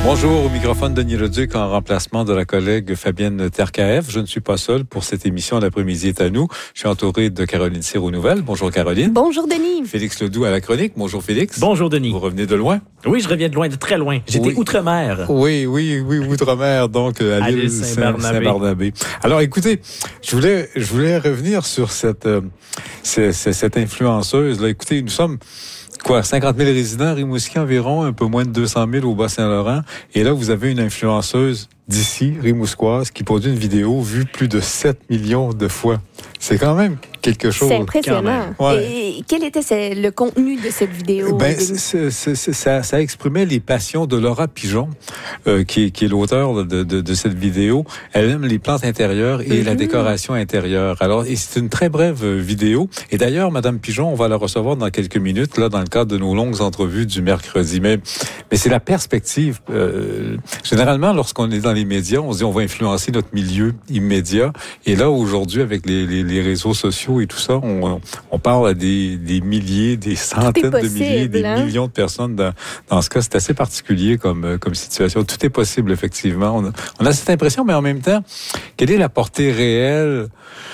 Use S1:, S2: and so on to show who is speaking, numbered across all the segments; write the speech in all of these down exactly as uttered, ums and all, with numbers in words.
S1: Bonjour, au microphone Denis Leduc en remplacement de la collègue Fabienne Terkaev. Je ne suis pas seul pour cette émission. L'après-midi est à nous. Je suis entouré de Caroline Cyr aux nouvelles. Bonjour Caroline.
S2: Bonjour Denis.
S1: Félix Ledoux à la chronique. Bonjour Félix.
S3: Bonjour Denis.
S1: Vous revenez de loin?
S3: Oui, je reviens de loin, de très loin. J'étais
S1: oui.
S3: outre-mer.
S1: Oui, oui, oui, outre-mer, donc à, à l'île Saint-Barnabé. Saint-Barnabé. Alors écoutez, je voulais, je voulais revenir sur cette, euh, cette, cette influenceuse. Là, écoutez, nous sommes Quoi, cinquante mille résidents à Rimouski environ, un peu moins de deux cent mille au Bas-Saint-Laurent. Et là, vous avez une influenceuse d'ici, rimouskoise, qui produit une vidéo vue plus de sept millions de fois. C'est quand même quelque chose.
S2: C'est impressionnant.
S1: Ouais.
S2: Et quel était le contenu de cette vidéo?
S1: Ben, c'est, c'est, c'est, ça, ça exprimait les passions de Laura Pigeon, euh, qui, qui est l'auteur de, de, de cette vidéo. Elle aime les plantes intérieures et mm-hmm. la décoration intérieure. Alors, et c'est une très brève vidéo. Et d'ailleurs, Madame Pigeon, on va la recevoir dans quelques minutes, là, dans le cadre de nos longues entrevues du mercredi. Mais, mais c'est la perspective. Euh, généralement, lorsqu'on est dans les médias, on se dit on va influencer notre milieu immédiat. Et là, aujourd'hui, avec les, les, les réseaux sociaux et tout ça, on, on parle à des, des milliers, des centaines possible, de milliers, des hein? millions de personnes. Dans, dans ce cas, c'est assez particulier comme, comme situation. Tout est possible, effectivement. On a, on a cette impression, mais en même temps, quelle est la portée réelle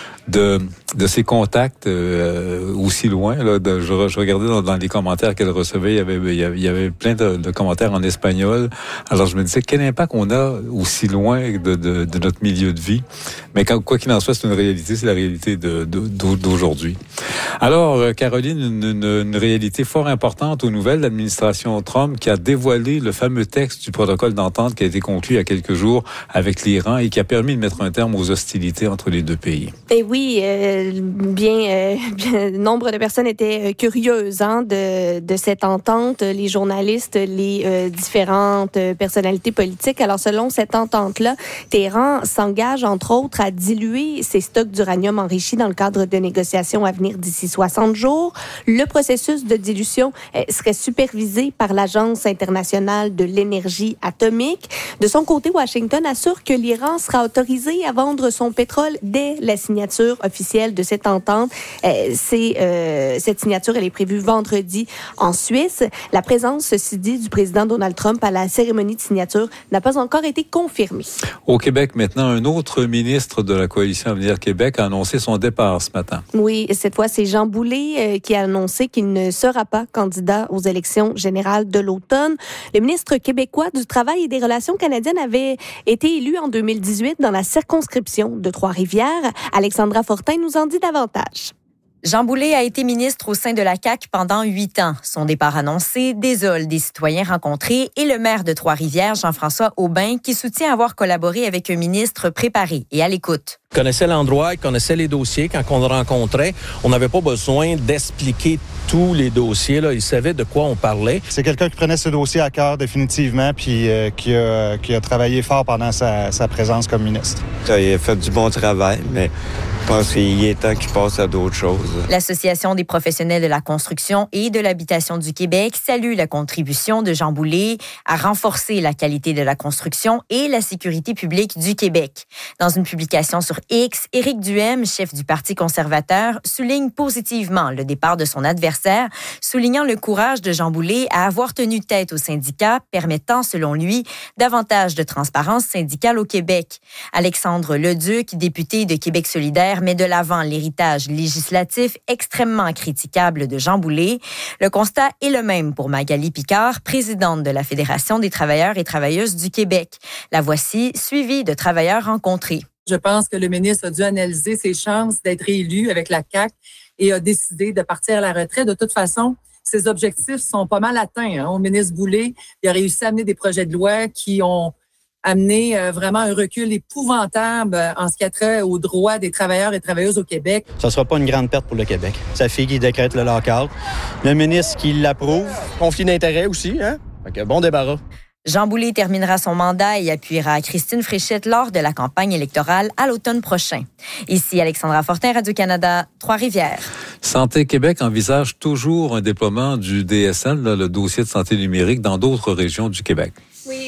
S1: de de ses contacts euh, aussi loin là de, je, je regardais dans, dans les commentaires qu'elle recevait, il y avait il y avait, il y avait plein de, de commentaires en espagnol. Alors je me disais quel impact on a aussi loin de, de, de notre milieu de vie. Mais quand, quoi qu'il en soit, c'est une réalité, c'est la réalité de, de, d'aujourd'hui. Alors Caroline, une, une, une réalité fort importante aux nouvelles, l'administration Trump qui a dévoilé le fameux texte du protocole d'entente qui a été conclu il y a quelques jours avec l'Iran et qui a permis de mettre un terme aux hostilités entre les deux pays.
S2: Et oui, euh, bien, euh, bien, nombre de personnes étaient curieuses hein, de, de cette entente, les journalistes, les euh, différentes personnalités politiques. Alors, selon cette entente-là, Téhéran s'engage, entre autres, à diluer ses stocks d'uranium enrichi dans le cadre de négociations à venir d'ici soixante jours. Le processus de dilution euh, serait supervisé par l'Agence internationale de l'énergie atomique. De son côté, Washington assure que l'Iran sera autorisé à vendre son pétrole dès la signature officielle de cette entente. Euh, c'est, euh, cette signature, elle est prévue vendredi en Suisse. La présence, ceci dit, du président Donald Trump à la cérémonie de signature n'a pas encore été confirmée.
S1: Au Québec, maintenant, un autre ministre de la Coalition Avenir Québec a annoncé son départ ce matin.
S2: Oui, cette fois, c'est Jean Boulet euh, qui a annoncé qu'il ne sera pas candidat aux élections générales de l'automne. Le ministre québécois du Travail et des Relations canadiennes avait été élu en deux mille dix-huit dans la circonscription de Trois-Rivières. Alexandra Fortin nous en dit davantage.
S4: Jean Boulet a été ministre au sein de la C A Q pendant huit ans. Son départ annoncé désole des citoyens rencontrés et le maire de Trois-Rivières, Jean-François Aubin, qui soutient avoir collaboré avec un ministre préparé et à l'écoute.
S5: Il connaissait l'endroit, il connaissait les dossiers. Quand on le rencontrait, on n'avait pas besoin d'expliquer tous les dossiers. Là. Il savait de quoi on parlait.
S6: C'est quelqu'un qui prenait ce dossier à cœur définitivement puis euh, qui, a, qui a travaillé fort pendant sa, sa présence comme ministre.
S7: Il a fait du bon travail, mais je pense qu'il est temps qu'il passe à d'autres choses.
S4: L'Association des professionnels de la construction et de l'habitation du Québec salue la contribution de Jean Boulet à renforcer la qualité de la construction et la sécurité publique du Québec. Dans une publication sur X, Éric Duhem, chef du Parti conservateur, souligne positivement le départ de son adversaire, soulignant le courage de Jean Boulet à avoir tenu tête aux syndicats, permettant, selon lui, davantage de transparence syndicale au Québec. Alexandre Leduc, député de Québec solidaire, met de l'avant l'héritage législatif extrêmement critiquable de Jean Boulet. Le constat est le même pour Magali Picard, présidente de la Fédération des travailleurs et travailleuses du Québec. La voici, suivie de travailleurs rencontrés.
S8: Je pense que le ministre a dû analyser ses chances d'être élu avec la C A Q et a décidé de partir à la retraite. De toute façon, ses objectifs sont pas mal atteints. Hein. Au ministre Boulet, il a réussi à amener des projets de loi qui ont amené euh, vraiment un recul épouvantable euh, en ce qui a trait aux droits des travailleurs et travailleuses au Québec.
S9: Ça ne sera pas une grande perte pour le Québec. Sa fille qui décrète le lock-out, le ministre qui l'approuve, conflit d'intérêts aussi, hein? Fait que bon débarras.
S4: Jean Boulet terminera son mandat et appuiera Christine Fréchette lors de la campagne électorale à l'automne prochain. Ici Alexandra Fortin, Radio-Canada, Trois-Rivières.
S1: Santé Québec envisage toujours un déploiement du D S L, là, le dossier de santé numérique, dans d'autres régions du Québec.
S2: Oui, l'Agence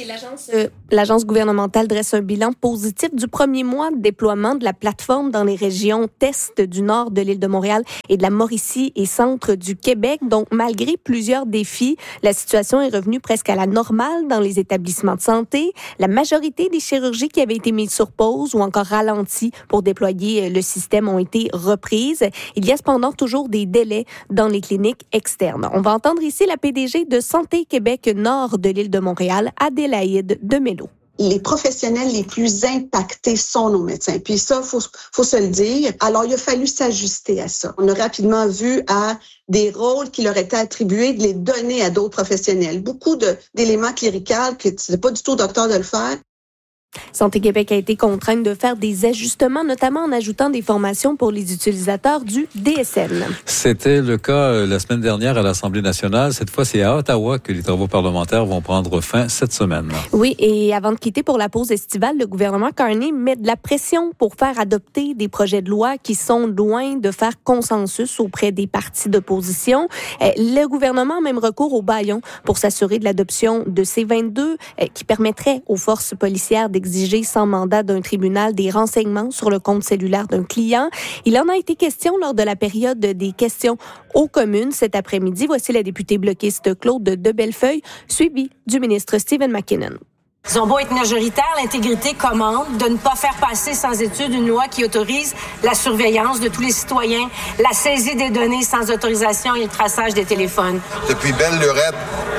S2: Euh, L'agence gouvernementale dresse un bilan positif du premier mois de déploiement de la plateforme dans les régions test du nord de l'île de Montréal et de la Mauricie et centre du Québec. Donc, malgré plusieurs défis, la situation est revenue presque à la normale dans les établissements de santé. La majorité des chirurgies qui avaient été mises sur pause ou encore ralenties pour déployer le système ont été reprises. Il y a cependant toujours des délais dans les cliniques externes. On va entendre ici la P D G de Santé Québec nord de l'île de Montréal, Adélaïde Demelo.
S10: Les professionnels les plus impactés sont nos médecins. Puis ça, faut, faut se le dire. Alors, il a fallu s'ajuster à ça. On a rapidement vu à des rôles qui leur étaient attribués, de les donner à d'autres professionnels. Beaucoup de, d'éléments cléricaux que c'est pas du tout au docteur de le faire.
S2: Santé Québec a été contrainte de faire des ajustements, notamment en ajoutant des formations pour les utilisateurs du D S N.
S1: C'était le cas euh, la semaine dernière à l'Assemblée nationale. Cette fois, c'est à Ottawa que les travaux parlementaires vont prendre fin cette semaine.
S2: Oui, et avant de quitter pour la pause estivale, le gouvernement Carney met de la pression pour faire adopter des projets de loi qui sont loin de faire consensus auprès des partis d'opposition. Le gouvernement a même recours au bâillon pour s'assurer de l'adoption de C vingt-deux qui permettrait aux forces policières d'exiger sans mandat d'un tribunal des renseignements sur le compte cellulaire d'un client. Il en a été question lors de la période des questions aux communes cet après-midi. Voici la députée bloquiste Claude de Bellefeuille, suivie du ministre Stephen McKinnon.
S11: Ils ont beau être majoritaires, l'intégrité commande de ne pas faire passer sans étude une loi qui autorise la surveillance de tous les citoyens, la saisie des données sans autorisation et le traçage des téléphones.
S12: Depuis belle lurette,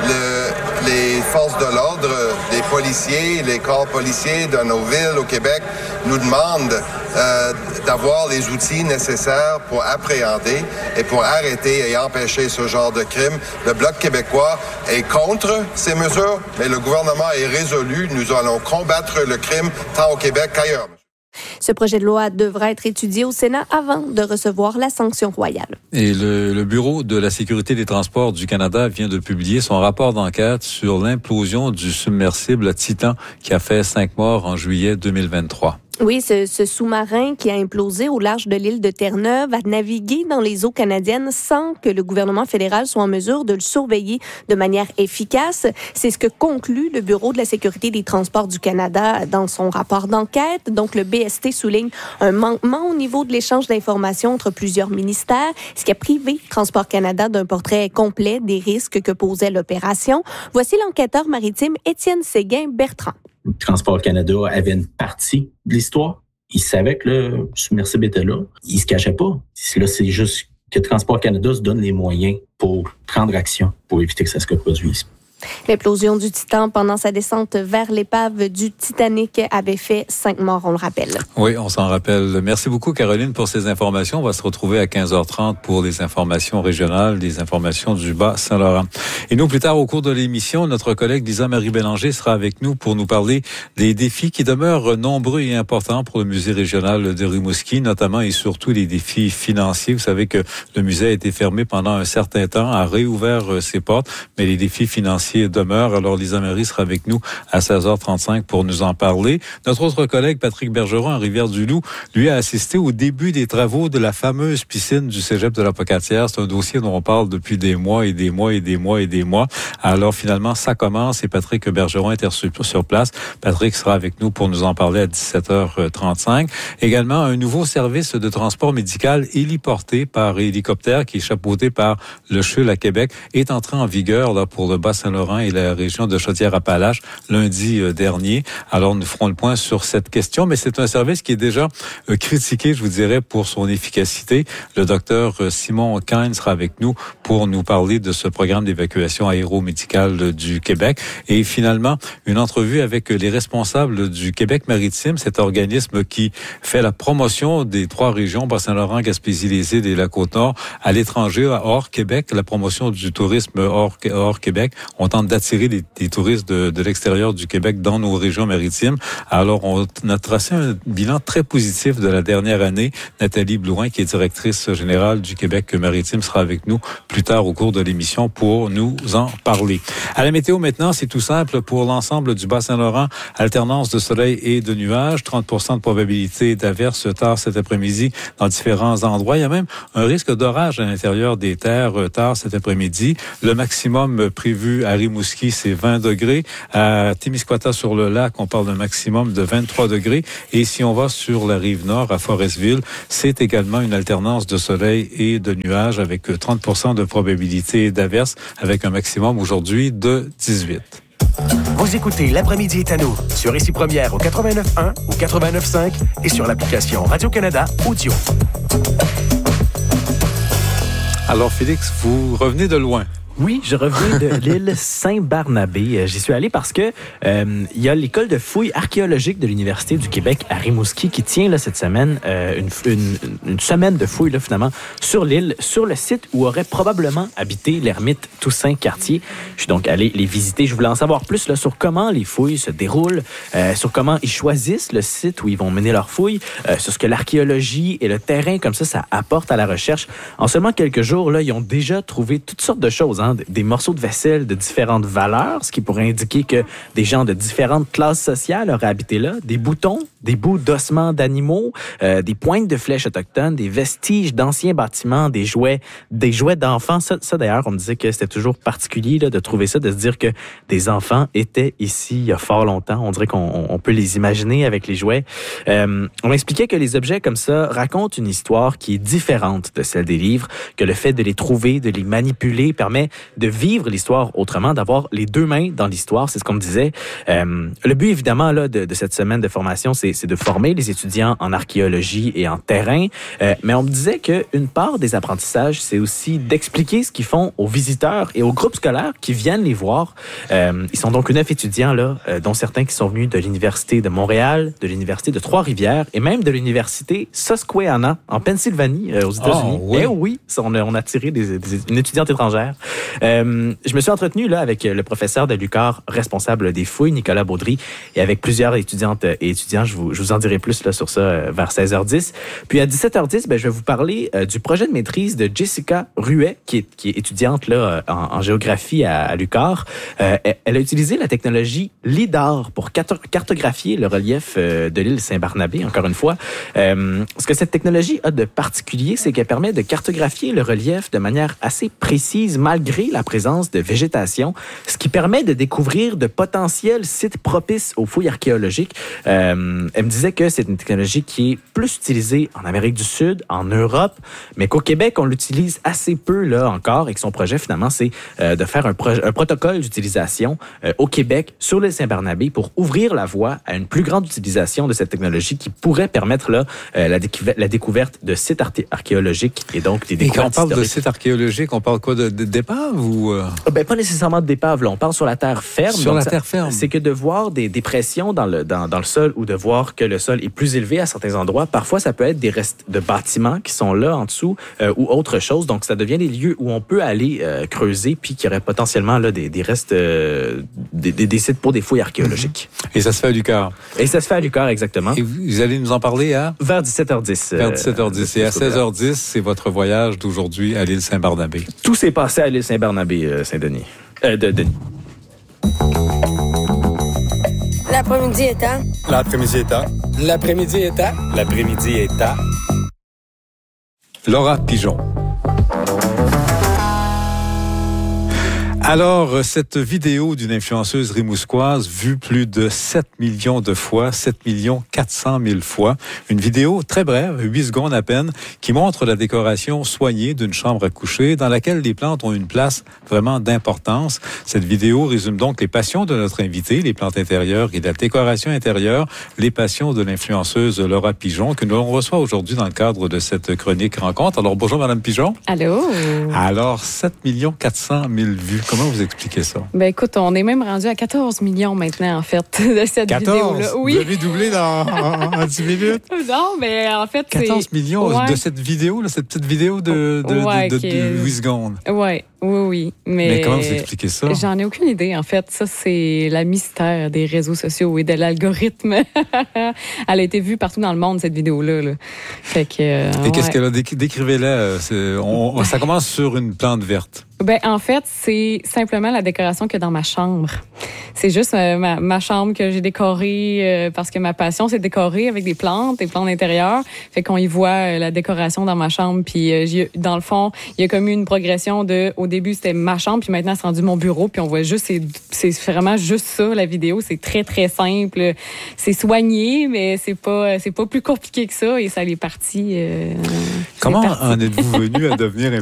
S12: le, les forces de l'ordre, les policiers, les corps policiers de nos villes au Québec nous demandent euh, d'avoir les outils nécessaires pour appréhender et pour arrêter et empêcher ce genre de crime. Le Bloc québécois est contre ces mesures, mais le gouvernement est résolu. Nous allons combattre le crime tant au Québec qu'ailleurs.
S2: Ce projet de loi devra être étudié au Sénat avant de recevoir la sanction royale.
S1: Et le, le Bureau de la sécurité des transports du Canada vient de publier son rapport d'enquête sur l'implosion du submersible Titan qui a fait cinq morts en juillet deux mille vingt-trois.
S2: Oui, ce, ce sous-marin qui a implosé au large de l'île de Terre-Neuve a navigué dans les eaux canadiennes sans que le gouvernement fédéral soit en mesure de le surveiller de manière efficace. C'est ce que conclut le Bureau de la sécurité des transports du Canada dans son rapport d'enquête. Donc, le B S T souligne un manquement au niveau de l'échange d'informations entre plusieurs ministères, ce qui a privé Transport Canada d'un portrait complet des risques que posait l'opération. Voici l'enquêteur maritime Étienne Séguin-Bertrand.
S13: Transport Canada avait une partie de l'histoire. Il savait que le submersible était là. Il se cachait pas. Là, c'est juste que Transport Canada se donne les moyens pour prendre action pour éviter que ça se reproduise.
S2: L'implosion du Titan pendant sa descente vers l'épave du Titanic avait fait cinq morts, on le rappelle.
S1: Oui, on s'en rappelle. Merci beaucoup, Caroline, pour ces informations. On va se retrouver à quinze heures trente pour les informations régionales, les informations du Bas-Saint-Laurent. Et nous, plus tard au cours de l'émission, notre collègue Lisa-Marie Bélanger sera avec nous pour nous parler des défis qui demeurent nombreux et importants pour le musée régional de Rimouski, notamment et surtout les défis financiers. Vous savez que le musée a été fermé pendant un certain temps, a réouvert ses portes, mais les défis financiers demeure. Alors, Lisa Marie sera avec nous à seize heures trente-cinq pour nous en parler. Notre autre collègue, Patrick Bergeron, à Rivière-du-Loup, lui a assisté au début des travaux de la fameuse piscine du cégep de la Pocatière. C'est un dossier dont on parle depuis des mois et des mois et des mois et des mois. Alors, finalement, ça commence et Patrick Bergeron est sur place. Patrick sera avec nous pour nous en parler à dix-sept heures trente-cinq. Également, un nouveau service de transport médical héliporté par hélicoptère qui est chapeauté par le C H U L à Québec est entré en vigueur là, pour le Bas-Saint-Laurent et la région de Chaudière-Appalaches lundi dernier. Alors, nous ferons le point sur cette question, mais c'est un service qui est déjà euh, critiqué, je vous dirais, pour son efficacité. Le docteur Simon Kine sera avec nous pour nous parler de ce programme d'évacuation aéromédicale du Québec. Et finalement, une entrevue avec les responsables du Québec maritime, cet organisme qui fait la promotion des trois régions, Bas-Saint-Laurent, Gaspésie-les-Îles et la Côte-Nord, à l'étranger, hors Québec, la promotion du tourisme hors, hors Québec. On tente d'attirer des, des touristes de, de l'extérieur du Québec dans nos régions maritimes. Alors, on a tracé un bilan très positif de la dernière année. Nathalie Blouin, qui est directrice générale du Québec maritime, sera avec nous plus tard au cours de l'émission pour nous en parler. À la météo maintenant, c'est tout simple pour l'ensemble du Bas-Saint-Laurent. Alternance de soleil et de nuages. trente pour cent de probabilité d'averse tard cet après-midi dans différents endroits. Il y a même un risque d'orage à l'intérieur des terres tard cet après-midi. Le maximum prévu à à Rimouski, c'est vingt degrés. À Témiscouata-sur-le-Lac, on parle d'un maximum de vingt-trois degrés. Et si on va sur la rive nord, à Forestville, c'est également une alternance de soleil et de nuages avec trente pour cent de probabilité d'averse, avec un maximum aujourd'hui de dix-huit.
S14: Vous écoutez L'après-midi est à nous sur Ici Première au quatre-vingt-neuf un ou quatre-vingt-neuf cinq et sur l'application Radio-Canada Audio.
S1: Alors, Félix, vous revenez de loin.
S3: Oui, je reviens de l'île Saint-Barnabé. J'y suis allé parce que euh, il y a l'école de fouilles archéologiques de l'Université du Québec à Rimouski qui tient là cette semaine euh, une, une, une semaine de fouilles là, finalement sur l'île, sur le site où aurait probablement habité l'ermite Toussaint Cartier. Je suis donc allé les visiter. Je voulais en savoir plus là, sur comment les fouilles se déroulent, euh, sur comment ils choisissent le site où ils vont mener leurs fouilles, euh, sur ce que l'archéologie et le terrain comme ça, ça apporte à la recherche. En seulement quelques jours, là, ils ont déjà trouvé toutes sortes de choses. Hein, des morceaux de vaisselle de différentes valeurs, ce qui pourrait indiquer que des gens de différentes classes sociales auraient habité là, des boutons, des bouts d'ossements d'animaux, euh, des pointes de flèches autochtones, des vestiges d'anciens bâtiments, des jouets, des jouets d'enfants. Ça, ça d'ailleurs, on me disait que c'était toujours particulier là, de trouver ça, de se dire que des enfants étaient ici il y a fort longtemps. On dirait qu'on on peut les imaginer avec les jouets. Euh, on m'expliquait que les objets comme ça racontent une histoire qui est différente de celle des livres, que le fait de les trouver, de les manipuler permet de vivre l'histoire autrement, d'avoir les deux mains dans l'histoire, c'est ce qu'on me disait. Euh, le but, évidemment, là, de, de cette semaine de formation, c'est, c'est de former les étudiants en archéologie et en terrain, euh, mais on me disait qu'une part des apprentissages, c'est aussi d'expliquer ce qu'ils font aux visiteurs et aux groupes scolaires qui viennent les voir. Euh, ils sont donc neuf étudiants, là, euh, dont certains qui sont venus de l'Université de Montréal, de l'Université de Trois-Rivières et même de l'Université Susquehanna, en Pennsylvanie, euh, aux États-Unis. Oh, oui. Et oui, on a, on a tiré des, des, une étudiante étrangère. Euh, je me suis entretenu là avec le professeur de l'U Q A R, responsable des fouilles, Nicolas Baudry, et avec plusieurs étudiantes et étudiants. Je vous, je vous en dirai plus là, sur ça euh, vers seize heures dix. Puis à dix-sept heures dix, ben, je vais vous parler euh, du projet de maîtrise de Jessica Ruet, qui est, qui est étudiante là, en, en géographie à, à l'U Q A R. Euh, elle a utilisé la technologie LIDAR pour cartographier le relief euh, de l'île Saint-Barnabé, encore une fois. Euh, ce que cette technologie a de particulier, c'est qu'elle permet de cartographier le relief de manière assez précise, malgré la présence de végétation, ce qui permet de découvrir de potentiels sites propices aux fouilles archéologiques. Euh, elle me disait que c'est une technologie qui est plus utilisée en Amérique du Sud, en Europe, mais qu'au Québec, on l'utilise assez peu là encore et que son projet, finalement, c'est euh, de faire un, pro- un protocole d'utilisation euh, au Québec sur l'île Saint-Barnabé pour ouvrir la voie à une plus grande utilisation de cette technologie qui pourrait permettre là, euh, la, découver- la découverte de sites ar- archéologiques et donc des découvertes.
S1: Et quand on parle
S3: historiques.
S1: de sites archéologiques, on parle quoi de, de d'épaves ou euh...
S3: Ben, pas nécessairement d'épave, là. On parle sur la terre ferme.
S1: Sur
S3: donc
S1: la
S3: ça,
S1: terre ferme.
S3: C'est que de voir des dépressions dans le, dans, dans le sol ou de voir que le sol est plus élevé à certains endroits, parfois ça peut être des restes de bâtiments qui sont là en dessous euh, ou autre chose. Donc ça devient des lieux où on peut aller euh, creuser puis qu'il y aurait potentiellement là, des, des restes, euh, des, des, des sites pour des fouilles archéologiques.
S1: Et ça se fait à l'U Q A R.
S3: Et ça se fait à l'U Q A R, exactement.
S1: Et vous allez nous en parler à?
S3: Vers dix-sept heures dix.
S1: Vers dix-sept heures dix. Euh, Et à seize heures dix, c'est votre voyage d'aujourd'hui à l'île Saint-Barnabé.
S3: Tout s'est passé à l'île Saint-Barnabé, euh, Saint-Denis. Euh, de Denis.
S11: L'après-midi est à.
S15: L'après-midi est à.
S16: L'après-midi est à.
S15: L'après-midi est à.
S1: Laura Pigeon. Alors, cette vidéo d'une influenceuse rimousquoise vue plus de sept millions de fois, sept millions quatre cent mille fois. Une vidéo très brève, huit secondes à peine, qui montre la décoration soignée d'une chambre à coucher dans laquelle les plantes ont une place vraiment d'importance. Cette vidéo résume donc les passions de notre invité, les plantes intérieures et la décoration intérieure, les passions de l'influenceuse Laura Pigeon, que nous reçoit aujourd'hui dans le cadre de cette chronique rencontre. Alors, bonjour Madame Pigeon.
S17: Allô.
S1: Alors, sept millions quatre cent mille vues. Comment vous expliquez ça?
S17: Ben écoute, on est même rendu à quatorze millions maintenant, en fait, de cette
S1: quatorze
S17: vidéo-là. Oui.
S1: Vous avez doublé dans, en, en dix minutes?
S17: Non, mais en fait, c'est...
S1: quatorze millions
S17: ouais.
S1: de cette vidéo, là, cette petite vidéo de, de,
S17: ouais,
S1: de, de,
S17: okay.
S1: de huit secondes.
S17: Oui, oui, oui. Mais,
S1: mais comment vous expliquez ça?
S17: J'en ai aucune idée, en fait. Ça, c'est la mystère des réseaux sociaux et de l'algorithme. Elle a été vue partout dans le monde, cette vidéo-là. Là. Fait que, euh,
S1: et
S17: ouais.
S1: qu'est-ce qu'elle a? Décrivez-la. C'est, on, ça commence sur une plante verte.
S17: Ben en fait, c'est simplement la décoration qu'il y a dans ma chambre. C'est juste euh, ma, ma chambre que j'ai décorée euh, parce que ma passion, c'est de décorer avec des plantes, des plantes intérieures. Fait qu'on y voit euh, la décoration dans ma chambre. Puis euh, j'ai, dans le fond, il y a comme eu une progression de, au début, c'était ma chambre, puis maintenant, c'est rendu mon bureau. Puis on voit juste, c'est, c'est vraiment juste ça, la vidéo. C'est très, très simple. C'est soigné, mais c'est pas, c'est pas plus compliqué que ça. Et ça l'est parti. Euh,
S1: Comment
S17: parti.
S1: en êtes-vous venu à devenir